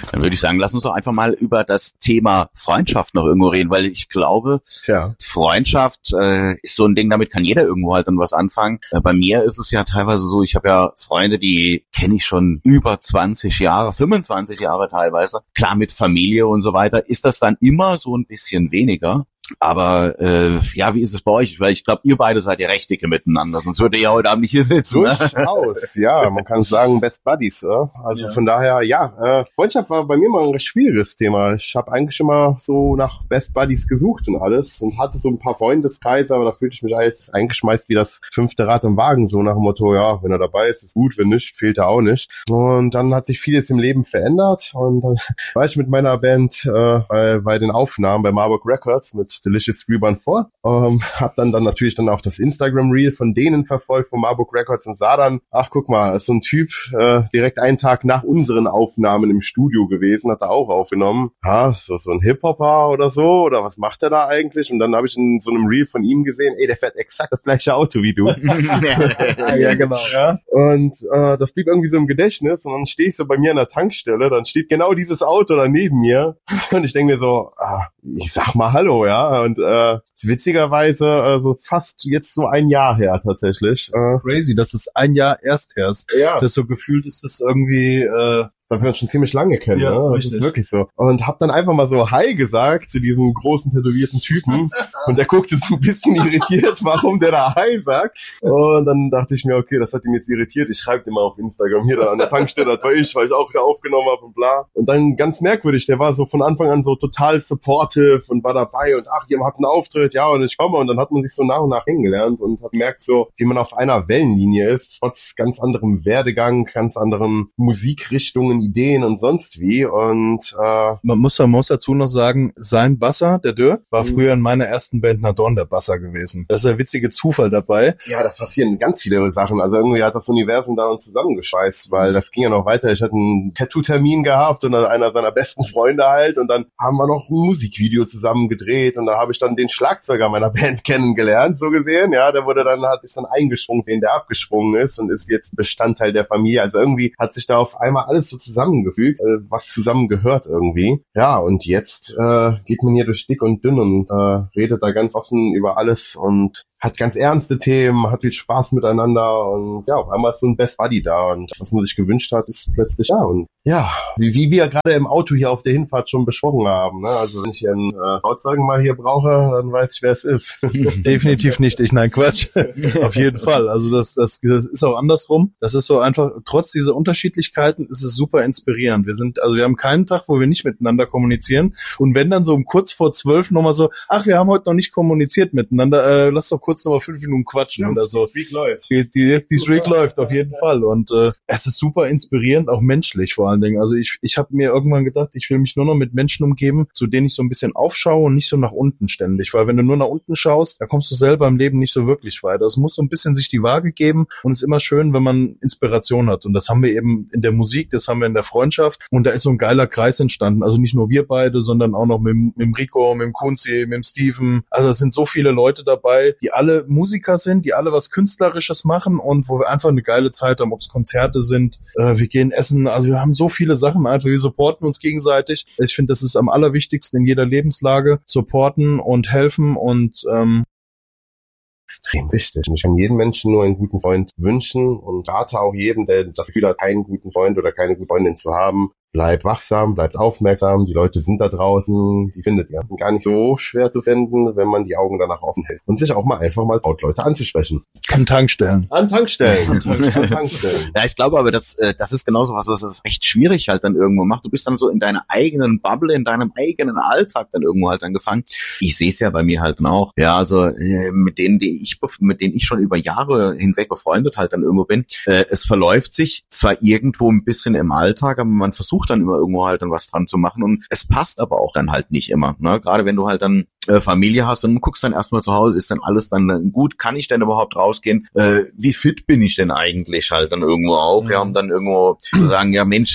Dann würde ich sagen, lass uns doch einfach mal über das Thema Freundschaft noch irgendwo reden, weil ich glaube, Freundschaft ist so ein Ding, damit kann jeder irgendwo halt dann was anfangen. Bei mir ist es ja teilweise so, ich habe ja Freunde, die kenne ich schon über 20 Jahre, 25 Jahre teilweise. Klar, mit Familie und so weiter ist das dann immer so ein bisschen weniger. Aber wie ist es bei euch? Weil ich glaube, ihr beide seid ja recht dicke miteinander, sonst würdet ihr ja heute Abend nicht hier sitzen. Durchaus, ja, man kann sagen Best Buddies. Also von daher, Freundschaft war bei mir mal ein recht schwieriges Thema. Ich habe eigentlich immer so nach Best Buddies gesucht und alles und hatte so ein paar Freundeskreise, aber da fühlte ich mich als eingeschmeißt wie das 5. Rad im Wagen, so nach dem Motto, ja, wenn er dabei ist, ist gut, wenn nicht, fehlt er auch nicht. Und dann hat sich vieles im Leben verändert und dann war ich mit meiner Band bei den Aufnahmen bei Marburg Records mit Delicious 314. Hab dann natürlich dann auch das Instagram-Reel von denen verfolgt, von Marburg Records und sah dann, ach guck mal, ist so ein Typ direkt einen Tag nach unseren Aufnahmen im Studio gewesen, hat er auch aufgenommen. So ein Hip-Hopper oder so, oder was macht er da eigentlich? Und dann habe ich in so einem Reel von ihm gesehen, der fährt exakt das gleiche Auto wie du. Ja, genau. Ja. Und das blieb irgendwie so im Gedächtnis und dann stehe ich so bei mir an der Tankstelle, dann steht genau dieses Auto da neben mir und ich denke mir so, ich sag mal Hallo, ja. Und witzigerweise so fast jetzt so ein Jahr her tatsächlich. Crazy, dass es ein Jahr erst her ist. Ja. Das so gefühlt ist das irgendwie dass wir uns schon ziemlich lange kennen, ja, ne? Das ist wirklich so. Und hab dann einfach mal so Hi gesagt zu diesem großen, tätowierten Typen. Und der guckte so ein bisschen irritiert, warum der da Hi sagt. Und dann dachte ich mir, okay, das hat ihn jetzt irritiert. Ich schreibe dir mal auf Instagram hier da an der Tankstelle, das war ich, weil ich auch da aufgenommen habe und bla. Und dann ganz merkwürdig, der war so von Anfang an so total supportive und war dabei und ihr habt einen Auftritt, ja, und ich komme. Und dann hat man sich so nach und nach kennengelernt und hat gemerkt so, wie man auf einer Wellenlinie ist, trotz ganz anderem Werdegang, ganz anderen Musikrichtungen, Ideen und sonst wie. Und man muss dazu noch sagen, sein Basser, der Dirk, war früher in meiner ersten Band Nadorn der Basser gewesen. Das ist der witzige Zufall dabei. Ja, da passieren ganz viele Sachen. Also irgendwie hat das Universum da uns zusammengeschweißt, weil das ging ja noch weiter. Ich hatte einen Tattoo-Termin gehabt und einer seiner besten Freunde halt und dann haben wir noch ein Musikvideo zusammen gedreht und da habe ich dann den Schlagzeuger meiner Band kennengelernt, so gesehen. Ja, der ist dann eingesprungen, den der abgesprungen ist und ist jetzt Bestandteil der Familie. Also irgendwie hat sich da auf einmal alles so zusammengefügt, was zusammengehört irgendwie. Ja, und jetzt geht man hier durch dick und dünn und redet da ganz offen über alles und hat ganz ernste Themen, hat viel Spaß miteinander und ja, auf einmal ist so ein Best Buddy da und was man sich gewünscht hat, ist plötzlich da. Und ja, wie wir gerade im Auto hier auf der Hinfahrt schon besprochen haben, ne? Also wenn ich einen Trauzeugen mal hier brauche, dann weiß ich, wer es ist. Definitiv nicht ich, nein, Quatsch. Auf jeden Fall. Also das ist auch andersrum. Das ist so einfach, trotz dieser Unterschiedlichkeiten ist es super inspirierend. Wir haben keinen Tag, wo wir nicht miteinander kommunizieren. Und wenn dann so um kurz vor 12 nochmal so, wir haben heute noch nicht kommuniziert miteinander, lass doch kurz nochmal 5 Minuten quatschen oder so. Die Streak läuft. Die Streak läuft auf jeden Fall. Und es ist super inspirierend, auch menschlich vor allen Dingen. Also ich habe mir irgendwann gedacht, ich will mich nur noch mit Menschen umgeben, zu denen ich so ein bisschen aufschaue und nicht so nach unten ständig. Weil wenn du nur nach unten schaust, da kommst du selber im Leben nicht so wirklich weiter. Es muss so ein bisschen sich die Waage geben und es ist immer schön, wenn man Inspiration hat. Und das haben wir eben in der Musik, das haben wir in der Freundschaft. Und da ist so ein geiler Kreis entstanden. Also nicht nur wir beide, sondern auch noch mit dem Rico, mit dem Kunzi, mit dem Steven. Also es sind so viele Leute dabei, die alle Musiker sind, die alle was Künstlerisches machen und wo wir einfach eine geile Zeit haben, ob es Konzerte sind, wir gehen essen, also wir haben so viele Sachen einfach, wir supporten uns gegenseitig. Ich finde, das ist am allerwichtigsten in jeder Lebenslage, supporten und helfen und extrem wichtig. Und ich kann jedem Menschen nur einen guten Freund wünschen und rate auch jedem, der das Gefühl hat, keinen guten Freund oder keine gute Freundin zu haben, bleibt wachsam, bleibt aufmerksam, die Leute sind da draußen, die findet ihr. Gar nicht so schwer zu finden, wenn man die Augen danach offen hält. Und sich auch mal einfach mal traut, Leute anzusprechen. An Tankstellen. An Tankstellen. Ja, ich glaube aber, das ist genauso was es echt schwierig halt dann irgendwo macht. Du bist dann so in deiner eigenen Bubble, in deinem eigenen Alltag dann irgendwo halt dann gefangen. Ich sehe es ja bei mir halt dann auch. Ja, also mit denen ich schon über Jahre hinweg befreundet halt dann irgendwo bin. Es verläuft sich zwar irgendwo ein bisschen im Alltag, aber man versucht dann immer irgendwo halt dann was dran zu machen und es passt aber auch dann halt nicht immer. Ne? Gerade wenn du halt dann Familie hast und du guckst dann erstmal zu Hause, ist dann alles dann gut, kann ich denn überhaupt rausgehen? Wie fit bin ich denn eigentlich halt dann irgendwo auch? Ja, um dann irgendwo zu sagen, ja Mensch,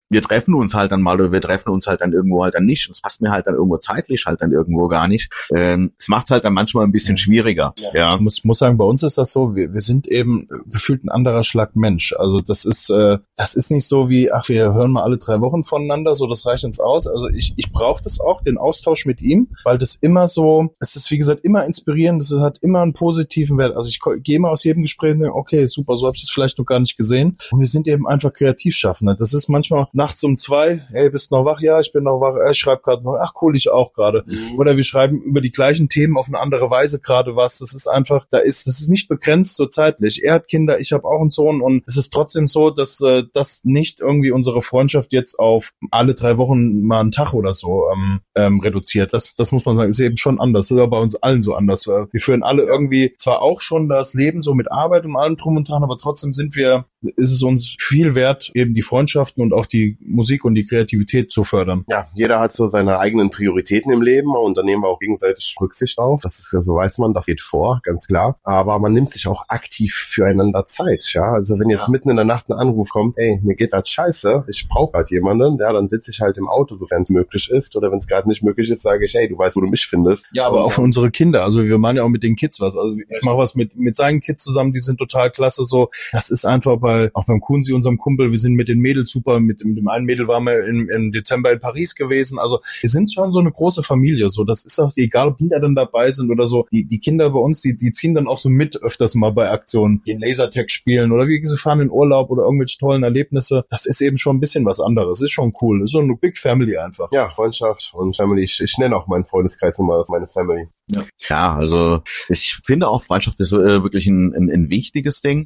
wir treffen uns halt dann mal oder wir treffen uns halt dann irgendwo halt dann nicht. Und es passt mir halt dann irgendwo zeitlich halt dann irgendwo gar nicht. Es macht es halt dann manchmal ein bisschen schwieriger. Ja. Ich muss sagen, bei uns ist das so, wir sind eben gefühlt ein anderer Schlag Mensch. Also das ist nicht so wie, ach, wir hören mal alle 3 Wochen voneinander, so das reicht uns aus. Also ich brauche das auch, den Austausch mit ihm, weil das immer so, es ist wie gesagt immer inspirierend, es hat immer einen positiven Wert. Also ich gehe immer aus jedem Gespräch und denke, okay, super, so habe ich es vielleicht noch gar nicht gesehen. Und wir sind eben einfach Kreativschaffende. Das ist manchmal nachts um 2, hey, bist du noch wach? Ja, ich bin noch wach. Ich schreibe gerade noch, ach cool, ich auch gerade. Oder wir schreiben über die gleichen Themen auf eine andere Weise gerade was. Das ist einfach, das ist nicht begrenzt so zeitlich. Er hat Kinder, ich habe auch einen Sohn und es ist trotzdem so, dass das nicht irgendwie unsere Freundschaft jetzt auf alle 3 Wochen mal einen Tag oder so reduziert. Das muss man sagen, ist eben schon anders. Das ist aber bei uns allen so anders. Wir führen alle irgendwie zwar auch schon das Leben so mit Arbeit und allem drum und dran, aber trotzdem ist es uns viel wert, eben die Freundschaften und auch die Musik und die Kreativität zu fördern. Ja, jeder hat so seine eigenen Prioritäten im Leben und da nehmen wir auch gegenseitig Rücksicht auf. Das ist ja so, weiß man, das geht vor, ganz klar. Aber man nimmt sich auch aktiv füreinander Zeit, ja. Also wenn jetzt mitten in der Nacht ein Anruf kommt, ey, mir geht's halt scheiße, ich brauche halt jemanden, ja, dann sitze ich halt im Auto, sofern es möglich ist. Oder wenn es gerade nicht möglich ist, sage ich, hey, du weißt, wo du mich findest. Ja, aber auch für unsere Kinder. Also wir machen ja auch mit den Kids was. Also ich mache was mit seinen Kids zusammen, die sind total klasse. So, das ist einfach auch beim Kunzi, unserem Kumpel, wir sind mit den Mädels super. Mit dem einen Mädel waren wir im Dezember in Paris gewesen. Also wir sind schon so eine große Familie. So, das ist auch egal, ob Kinder dann dabei sind oder so. Die Kinder bei uns, die ziehen dann auch so mit öfters mal bei Aktionen, gehen Lasertag spielen oder wie gesagt, fahren in Urlaub oder irgendwelche tollen Erlebnisse. Das ist eben schon ein bisschen was anderes. Ist schon cool. Ist so eine Big Family einfach. Ja, Freundschaft und Family. Ich nenne auch meinen Freundeskreis immer als meine Family. Ja, also ich finde auch Freundschaft ist wirklich ein wichtiges Ding.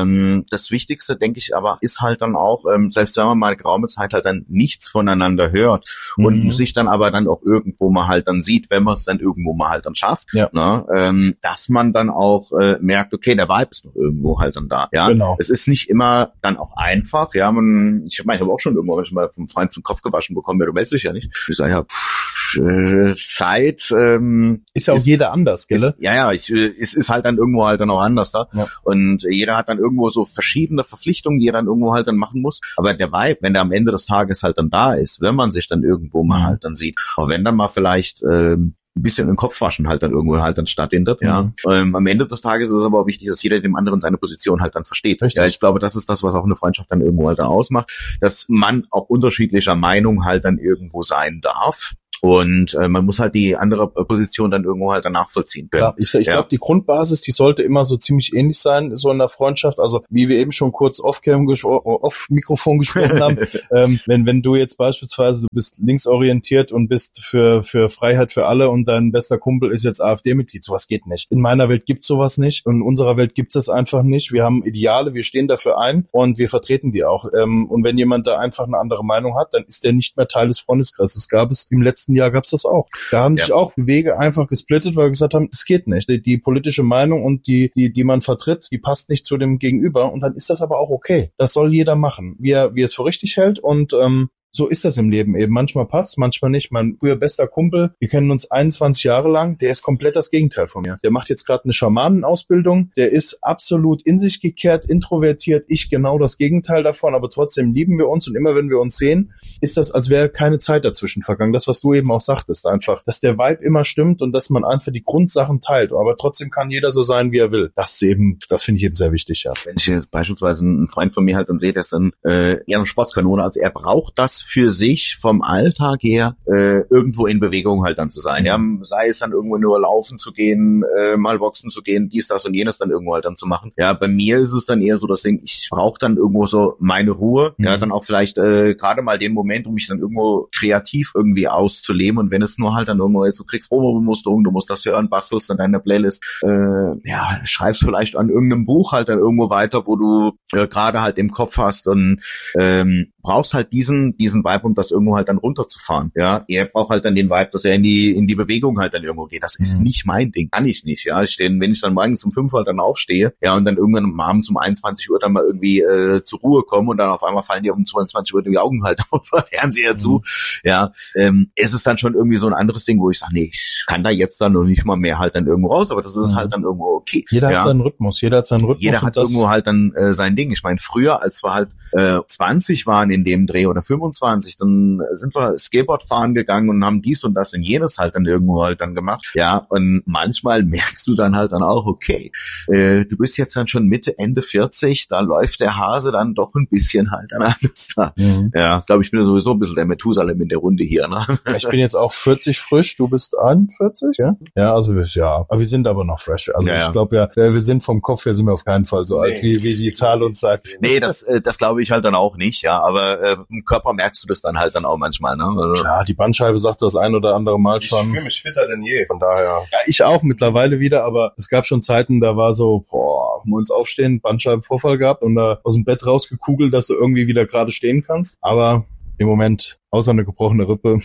Das Wichtigste, denke ich, aber ist halt dann auch, selbst wenn man mal eine geraume Zeit halt dann nichts voneinander hört und sich dann aber dann auch irgendwo mal halt dann sieht, wenn man es dann irgendwo mal halt dann schafft, ne, dass man dann auch merkt, okay, der Vibe ist noch irgendwo halt dann da. Ja, genau. Es ist nicht immer dann auch einfach. Ja, ich habe auch schon irgendwo mal vom Freund zum Kopf gewaschen bekommen, ja, du meldest dich ja nicht. Ich sage ja, Zeit ist ja auch jeder anders, gell? Es ist halt dann irgendwo halt dann auch anders da. Ja. Und jeder hat dann irgendwo so verschiedene Verpflichtungen, die er dann irgendwo halt dann machen muss. Aber der Vibe, wenn der am Ende des Tages halt dann da ist, wenn man sich dann irgendwo mal halt dann sieht, auch wenn dann mal vielleicht ein bisschen im Kopf waschen halt dann irgendwo halt dann stattfindet, ja. Am Ende des Tages ist es aber auch wichtig, dass jeder dem anderen seine Position halt dann versteht. Richtig. Ja, ich glaube, das ist das, was auch eine Freundschaft dann irgendwo halt da ausmacht, dass man auch unterschiedlicher Meinung halt dann irgendwo sein darf. Und man muss halt die andere Position dann irgendwo halt dann nachvollziehen können. Ja, ich glaube, die Grundbasis, die sollte immer so ziemlich ähnlich sein, so in der Freundschaft. Also wie wir eben schon kurz off Mikrofon gesprochen haben, wenn du jetzt beispielsweise, du bist linksorientiert und bist für Freiheit für alle und dein bester Kumpel ist jetzt AfD-Mitglied, sowas geht nicht. In meiner Welt gibt's sowas nicht und in unserer Welt gibt's das einfach nicht. Wir haben Ideale, wir stehen dafür ein und wir vertreten die auch. Und wenn jemand da einfach eine andere Meinung hat, dann ist der nicht mehr Teil des Freundeskreises. Im letzten Jahr gab's das auch. Da haben sich auch Wege einfach gesplittet, weil wir gesagt haben, das geht nicht. Die politische Meinung und die man vertritt, die passt nicht zu dem Gegenüber und dann ist das aber auch okay. Das soll jeder machen, wie er es für richtig hält und so ist das im Leben eben. Manchmal passt, manchmal nicht. Mein früher bester Kumpel, wir kennen uns 21 Jahre lang, der ist komplett das Gegenteil von mir. Der macht jetzt gerade eine Schamanenausbildung, der ist absolut in sich gekehrt, introvertiert, ich genau das Gegenteil davon, aber trotzdem lieben wir uns und immer wenn wir uns sehen, ist das, als wäre keine Zeit dazwischen vergangen. Das, was du eben auch sagtest, einfach, dass der Vibe immer stimmt und dass man einfach die Grundsachen teilt, aber trotzdem kann jeder so sein, wie er will. Das finde ich eben sehr wichtig, ja. Wenn ich jetzt beispielsweise einen Freund von mir halt und sehe, der ist dann eher eine Sportskanone, also er braucht das für sich vom Alltag her irgendwo in Bewegung halt dann zu sein. Ja, sei es dann irgendwo nur laufen zu gehen, mal boxen zu gehen, dies, das und jenes dann irgendwo halt dann zu machen. Ja, bei mir ist es dann eher so das Ding, ich brauche dann irgendwo so meine Ruhe, ja, dann auch vielleicht gerade mal den Moment, um mich dann irgendwo kreativ irgendwie auszuleben und wenn es nur halt dann irgendwo ist, du kriegst Probebemusterung, du musst das hören, bastelst dann deine Playlist, schreibst vielleicht an irgendeinem Buch halt dann irgendwo weiter, wo du gerade halt im Kopf hast und brauchst halt diesen diesen Vibe, um das irgendwo halt dann runterzufahren. Ja, er braucht halt dann den Vibe, dass er in die Bewegung halt dann irgendwo geht. Das ist nicht mein Ding. Kann ich nicht. Ja, wenn ich dann morgens um 5 halt dann aufstehe, ja, und dann irgendwann abends um 21 Uhr dann mal irgendwie zur Ruhe komme und dann auf einmal fallen dir um 22 Uhr die Augen halt auf dem Fernseher zu. Ja, ist es dann schon irgendwie so ein anderes Ding, wo ich sage, nee, ich kann da jetzt dann noch nicht mal mehr halt dann irgendwo raus, aber das ist halt dann irgendwo okay. Jeder hat seinen Rhythmus. Jeder hat irgendwo halt dann sein Ding. Ich meine, früher, als wir halt 20 waren in dem Dreh oder 25, dann sind wir Skateboard fahren gegangen und haben dies und das und jenes halt dann irgendwo halt dann gemacht. Ja, und manchmal merkst du dann halt dann auch, okay, du bist jetzt dann schon Mitte, Ende 40, da läuft der Hase dann doch ein bisschen halt dann anders da. Ja, glaube ich bin sowieso ein bisschen der Methusalem in der Runde hier. Ne? Ich bin jetzt auch 40 frisch, du bist 41, ja? Ja, also ja, aber wir sind aber noch fresh. Also ich glaube wir sind vom Kopf her sind wir auf keinen Fall so alt, wie die Zahl uns sagt. Nee, das glaube ich halt dann auch nicht, ja, aber im Körper merkst du das dann halt dann auch manchmal, ne? Also, klar, die Bandscheibe sagt das ein oder andere Mal schon. Ich fühle mich fitter denn je, von daher. Ja, ich auch mittlerweile wieder, aber es gab schon Zeiten, da war so, wir uns aufstehen, Bandscheibenvorfall gehabt und da aus dem Bett rausgekugelt, dass du irgendwie wieder gerade stehen kannst, aber im Moment, außer eine gebrochene Rippe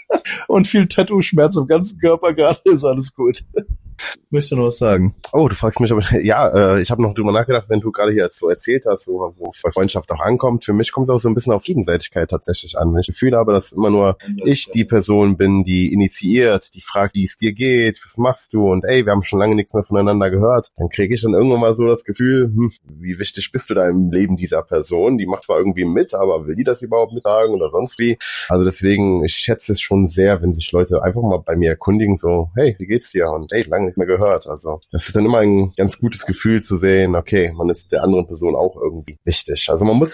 und viel Tattoo-Schmerz im ganzen Körper gerade, ist alles gut. Möchtest du noch was sagen? Oh, du fragst mich, aber ja, ich habe noch drüber nachgedacht, wenn du gerade hier so erzählt hast, so, wo Freundschaft auch ankommt. Für mich kommt es auch so ein bisschen auf Gegenseitigkeit tatsächlich an. Wenn ich das Gefühl habe, dass immer nur ich die Person bin, die initiiert, die fragt, wie es dir geht, was machst du und ey, wir haben schon lange nichts mehr voneinander gehört, dann kriege ich dann irgendwann mal so das Gefühl, wie wichtig bist du da im Leben dieser Person? Die macht zwar irgendwie mit, aber will die das überhaupt mittragen oder sonst wie? Also deswegen, ich schätze es schon sehr, wenn sich Leute einfach mal bei mir erkundigen, so, hey, wie geht's dir? Und hey, lange nichts mehr gehört. Also das ist dann immer ein ganz gutes Gefühl zu sehen, okay, man ist der anderen Person auch irgendwie wichtig. Also man muss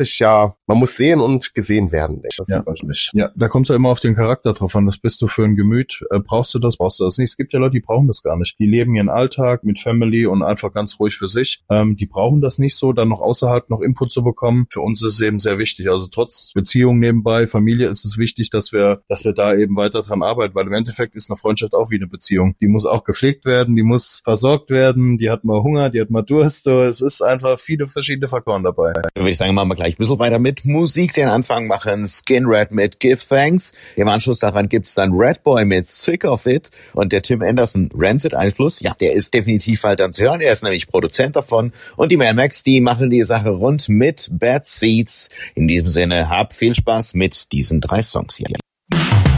sehen und gesehen werden, denke ich. Das sieht man nicht. Ja, da kommt es ja immer auf den Charakter drauf an. Was bist du für ein Gemüt? Brauchst du das nicht? Es gibt ja Leute, die brauchen das gar nicht. Die leben ihren Alltag mit Family und einfach ganz ruhig für sich. Die brauchen das nicht so, dann noch außerhalb noch Input zu bekommen. Für uns ist es eben sehr wichtig. Also trotz Beziehung nebenbei, Familie ist es wichtig, dass wir da eben weiter dran arbeiten, weil im Endeffekt ist eine Freundschaft auch wie eine Beziehung. Die muss auch gepflegt werden, die muss versorgt werden, die hat mal Hunger, die hat mal Durst. Es ist einfach viele verschiedene Faktoren dabei. Dann würde ich sagen, machen wir gleich ein bisschen weiter mit Musik. Den Anfang machen Skin Red mit Give Thanks. Im Anschluss daran gibt's dann Red Boy mit Sick of It und der Tim Anderson Rancid Einfluss. Ja, der ist definitiv halt dann zu hören. Er ist nämlich Produzent davon. Und die Mad Max, die machen die Sache rund mit Bad Seeds. In diesem Sinne, hab viel Spaß mit diesen 3 Songs hier.